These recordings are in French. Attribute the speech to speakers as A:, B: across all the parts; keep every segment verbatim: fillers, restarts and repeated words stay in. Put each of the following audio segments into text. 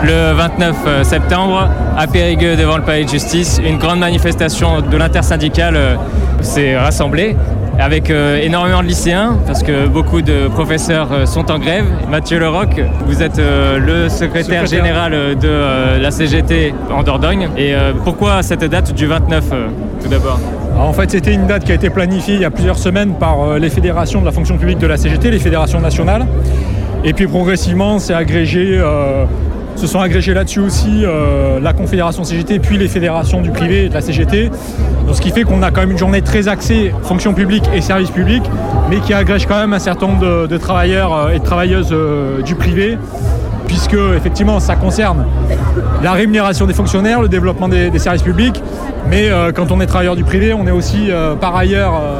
A: Le vingt-neuf septembre, à Périgueux, devant le palais de justice, une grande manifestation de l'intersyndicale euh, s'est rassemblée avec euh, énormément de lycéens, parce que beaucoup de professeurs euh, sont en grève. Mathieu Leroc, vous êtes euh, le secrétaire, secrétaire général de euh, la C G T en Dordogne. Et euh, pourquoi cette date du vingt-neuf, euh, tout d'abord ?
B: Alors en fait, c'était une date qui a été planifiée il y a plusieurs semaines par euh, les fédérations de la fonction publique de la C G T, les fédérations nationales. Et puis progressivement, c'est agrégé, euh, se sont agrégés là-dessus aussi euh, la Confédération C G T, puis les fédérations du privé et de la C G T. Donc, ce qui fait qu'on a quand même une journée très axée fonction publique et service public, mais qui agrège quand même un certain nombre de, de travailleurs et de travailleuses euh, du privé, puisque effectivement ça concerne la rémunération des fonctionnaires, le développement des, des services publics, mais euh, quand on est travailleur du privé, on est aussi euh, par ailleurs euh,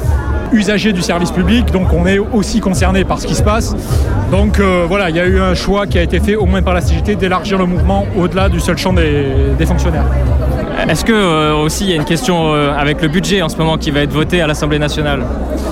B: usager du service public, donc on est aussi concerné par ce qui se passe. Donc euh, voilà, il y a eu un choix qui a été fait, au moins par la C G T, d'élargir le mouvement au-delà du seul champ des, des fonctionnaires.
A: Est-ce que euh, aussi il y a une question euh, avec le budget en ce moment qui va être voté à l'Assemblée nationale ?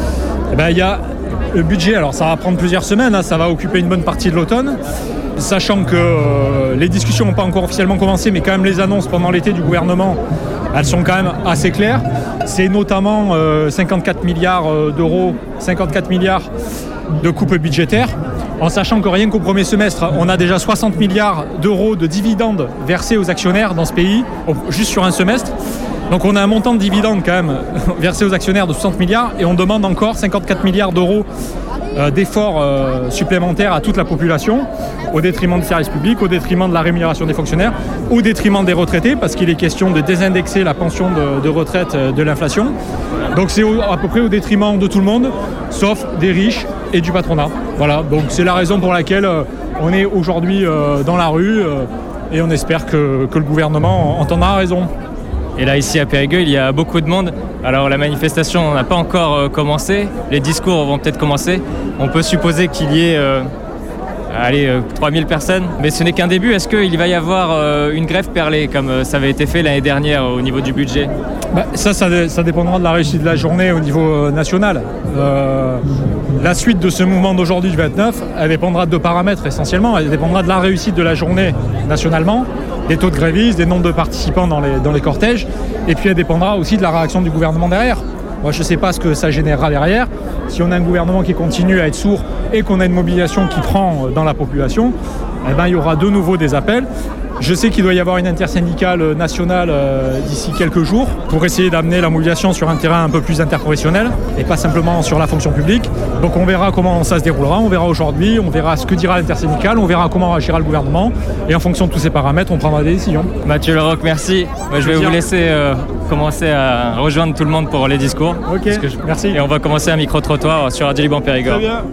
B: Eh ben, il y a le budget, alors ça va prendre plusieurs semaines, hein, ça va occuper une bonne partie de l'automne, sachant que euh, les discussions n'ont pas encore officiellement commencé, mais quand même les annonces pendant l'été du gouvernement, elles sont quand même assez claires. C'est notamment euh, cinquante-quatre milliards d'euros, cinquante-quatre milliards de coupes budgétaires, en sachant que rien qu'au premier semestre, on a déjà soixante milliards d'euros de dividendes versés aux actionnaires dans ce pays, juste sur un semestre. Donc on a un montant de dividendes quand même versé aux actionnaires de soixante milliards et on demande encore cinquante-quatre milliards d'euros euh, d'efforts euh, supplémentaires à toute la population, au détriment des services publics, au détriment de la rémunération des fonctionnaires, au détriment des retraités, parce qu'il est question de désindexer la pension de, de retraite de l'inflation. Donc c'est au, à peu près au détriment de tout le monde, sauf des riches et du patronat. Voilà, donc c'est la raison pour laquelle euh, on est aujourd'hui euh, dans la rue euh, et on espère que, que le gouvernement entendra raison.
A: Et là, ici à Périgueux, il y a beaucoup de monde. Alors la manifestation n'a pas encore euh, commencé, les discours vont peut-être commencer. On peut supposer qu'il y ait euh, allez, euh, trois mille personnes, mais ce n'est qu'un début. Est-ce qu'il va y avoir euh, une grève perlée, comme euh, ça avait été fait l'année dernière au niveau du budget ?
B: Bah, ça, ça, ça dépendra de la réussite de la journée au niveau euh, national. Euh, la suite de ce mouvement d'aujourd'hui du vingt-neuf, elle dépendra de deux paramètres essentiellement. Elle dépendra de la réussite de la journée nationalement, des taux de grévistes, des nombres de participants dans les, dans les cortèges, et puis elle dépendra aussi de la réaction du gouvernement derrière. Moi, je ne sais pas ce que ça générera derrière. Si on a un gouvernement qui continue à être sourd et qu'on a une mobilisation qui prend dans la population, eh ben, il y aura de nouveau des appels. Je sais qu'il doit y avoir une intersyndicale nationale euh, d'ici quelques jours pour essayer d'amener la mobilisation sur un terrain un peu plus interprofessionnel et pas simplement sur la fonction publique. Donc on verra comment ça se déroulera, on verra aujourd'hui, on verra ce que dira l'intersyndicale, on verra comment agira le gouvernement et en fonction de tous ces paramètres, on prendra des décisions.
A: Mathieu Leroc, merci. Moi, je vais vous laisser euh, commencer à rejoindre tout le monde pour les discours.
B: Ok,
A: je...
B: merci.
A: Et on va commencer un micro-trottoir sur Radio Liban Périgord.
B: Très bien.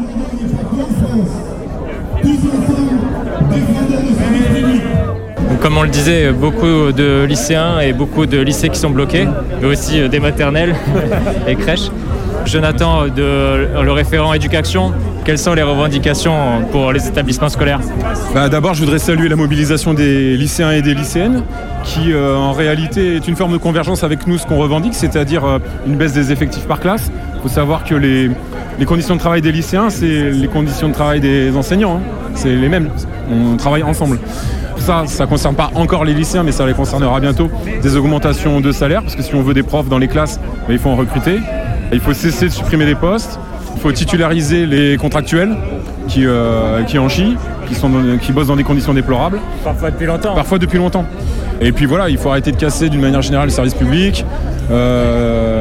A: Donc, comme on le disait, beaucoup de lycéens et beaucoup de lycées qui sont bloqués, mais aussi des maternelles et crèches. Jonathan, de, le référent éducation, quelles sont les revendications pour les établissements scolaires ?
C: Bah, d'abord, je voudrais saluer la mobilisation des lycéens et des lycéennes, qui euh, en réalité est une forme de convergence avec nous, ce qu'on revendique, c'est-à-dire euh, une baisse des effectifs par classe. Il faut savoir que les, les conditions de travail des lycéens, c'est les conditions de travail des enseignants, hein. C'est les mêmes, on travaille ensemble. Ça, ça ne concerne pas encore les lycéens, mais ça les concernera bientôt, des augmentations de salaire, parce que si on veut des profs dans les classes, bah, il faut en recruter. Il faut cesser de supprimer des postes, il faut titulariser les contractuels qui, euh, qui en chient, qui, sont dans, qui bossent dans des conditions déplorables.
B: Parfois depuis longtemps.
C: Parfois depuis longtemps. Et puis voilà, il faut arrêter de casser d'une manière générale le service public. Euh,